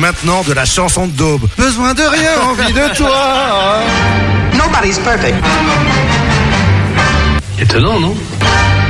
maintenant de la chanson de Daube. Besoin de rien, envie de toi. Nobody's perfect. Étonnant, non ?